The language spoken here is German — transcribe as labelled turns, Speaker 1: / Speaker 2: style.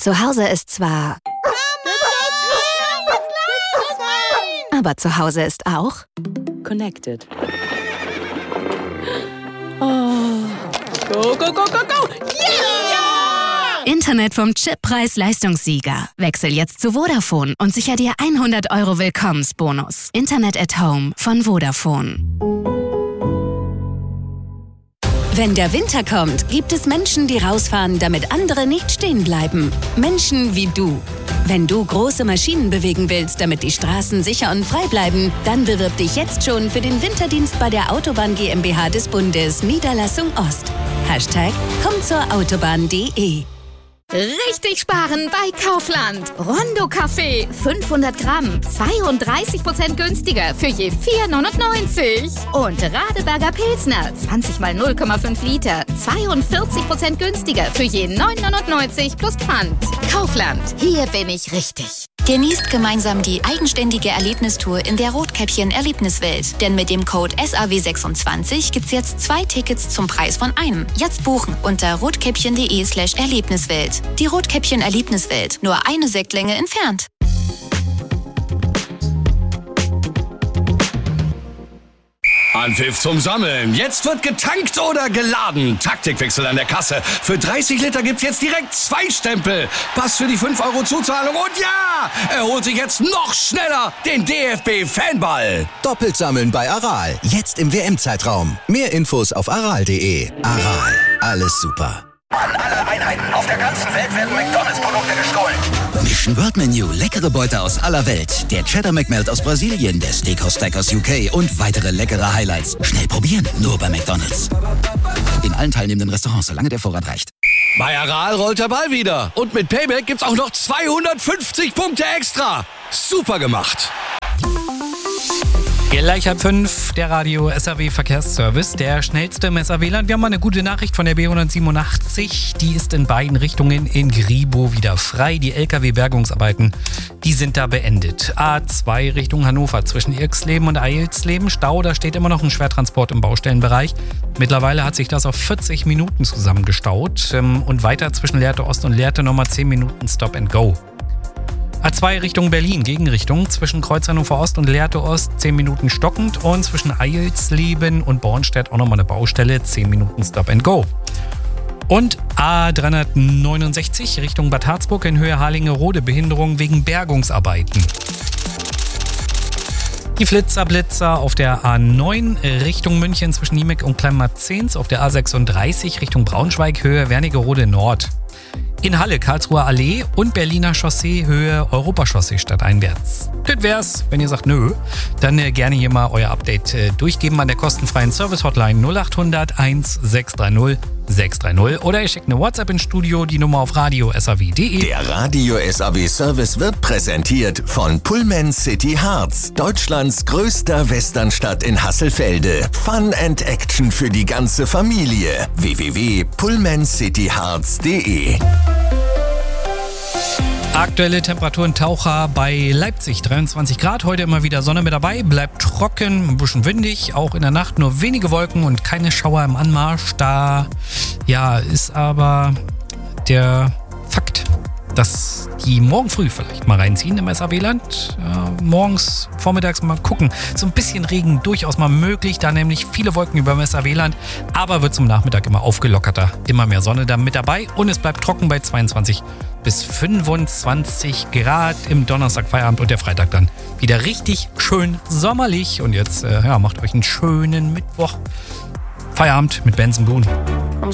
Speaker 1: Zu Hause ist zwar... Aber zu Hause ist auch...
Speaker 2: Connected.
Speaker 3: Oh. Go, go, go, go, go!
Speaker 1: Yeah! Internet vom Chippreis-Leistungssieger. Wechsel jetzt zu Vodafone und sicher dir 100 € Willkommensbonus. Internet at Home von Vodafone. Wenn der Winter kommt, gibt es Menschen, die rausfahren, damit andere nicht stehen bleiben. Menschen wie du. Wenn du große Maschinen bewegen willst, damit die Straßen sicher und frei bleiben, dann bewirb dich jetzt schon für den Winterdienst bei der Autobahn GmbH des Bundes, Niederlassung Ost. #kommtzourautobahn.de. Richtig sparen bei Kaufland. Rondo Kaffee, 500 Gramm, 32% günstiger für je 4,99. Und Radeberger Pilsner, 20 mal 0,5 Liter, 42% günstiger für je 9,99 plus Pfand. Kaufland, hier bin ich richtig.
Speaker 4: Genießt gemeinsam die eigenständige Erlebnistour in der Rotkäppchen Erlebniswelt. Denn mit dem Code SAW26 gibt's jetzt 2 Tickets zum Preis von einem. Jetzt buchen unter rotkäppchen.de/Erlebniswelt. Die Rotkäppchen Erlebniswelt, nur eine Sektlänge entfernt.
Speaker 5: Anpfiff zum Sammeln. Jetzt wird getankt oder geladen. Taktikwechsel an der Kasse. Für 30 Liter gibt's jetzt direkt 2 Stempel. Pass für die 5 € Zuzahlung. Und ja, er holt sich jetzt noch schneller den DFB-Fanball.
Speaker 6: Doppelt sammeln bei Aral. Jetzt im WM-Zeitraum. Mehr Infos auf aral.de. Aral. Alles super.
Speaker 7: An alle Einheiten auf der ganzen Welt werden McDonalds-Produkte gestohlen.
Speaker 6: Mission World Menu, leckere Beute aus aller Welt. Der Cheddar McMelt aus Brasilien, der Steakhouse Steak aus UK und weitere leckere Highlights. Schnell probieren, nur bei McDonalds. In allen teilnehmenden Restaurants, solange der Vorrat reicht.
Speaker 5: Bei Aral rollt der Ball wieder. Und mit Payback gibt's auch noch 250 Punkte extra. Super gemacht.
Speaker 8: Gleich 5:30, der Radio SAW Verkehrsservice, der schnellste im SAW-Land. Wir haben mal eine gute Nachricht von der B187. Die ist in beiden Richtungen in Gribow wieder frei. Die LKW-Bergungsarbeiten, die sind da beendet. A2 Richtung Hannover zwischen Irxleben und Eilsleben. Stau, da steht immer noch ein Schwertransport im Baustellenbereich. Mittlerweile hat sich das auf 40 Minuten zusammengestaut. Und weiter zwischen Lehrte Ost und Lehrte nochmal 10 Minuten Stop and Go. A2 Richtung Berlin, Gegenrichtung, zwischen Kreuz Hannover Ost und Lehrte Ost 10 Minuten stockend und zwischen Eilsleben und Bornstedt auch nochmal eine Baustelle, 10 Minuten Stop and Go. Und A369 Richtung Bad Harzburg in Höhe Harlingerode, Behinderung wegen Bergungsarbeiten. Die Flitzer auf der A9 Richtung München zwischen Niemek und Kleinmarzens, auf der A36 Richtung Braunschweig, Höhe Wernigerode Nord. In Halle, Karlsruher Allee und Berliner Chaussee, Höhe Europachaussee stadteinwärts. Das wär's. Wenn ihr sagt nö, dann gerne hier mal euer Update durchgeben an der kostenfreien Service-Hotline 0800 1630 630 oder ihr schickt eine WhatsApp ins Studio, die Nummer auf radio.saw.de.
Speaker 7: Der Radio SAW Service wird präsentiert von Pullman City Harz, Deutschlands größter Westernstadt in Hasselfelde. Fun and Action für die ganze Familie. www.pullmancityharz.de.
Speaker 8: Aktuelle Temperaturen Taucher bei Leipzig, 23 Grad. Heute immer wieder Sonne mit dabei. Bleibt trocken, ein bisschen windig. Auch in der Nacht nur wenige Wolken und keine Schauer im Anmarsch. Da ist aber der Fakt, dass die morgen früh vielleicht mal reinziehen im SAW-Land. Morgens, vormittags mal gucken. So ein bisschen Regen durchaus mal möglich. Da nämlich viele Wolken über dem SAW-Land. Aber wird zum Nachmittag immer aufgelockerter. Immer mehr Sonne da mit dabei. Und es bleibt trocken bei 22 bis 25 Grad im Donnerstag Feierabend und der Freitag dann wieder richtig schön sommerlich. Und jetzt macht euch einen schönen Mittwoch. Feierabend mit Benson Boone.